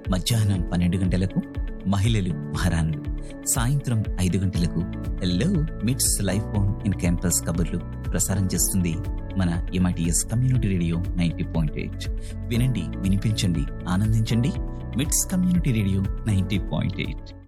మధ్యాహ్నం 12 గంటలకు మహిళలు మహారాణులు, సాయంత్రం 5 గంటలకు హలో మిట్స్ లైఫ్ ఆన్ ఇన్ క్యాంపస్ కబుర్లు ప్రసారం చేస్తుంది మన MITS కమ్యూనిటీ రేడియో 90.8. వినండి, వినిపించండి, ఆనందించండి. మిట్స్ కమ్యూనిటీ రేడియో 90.8.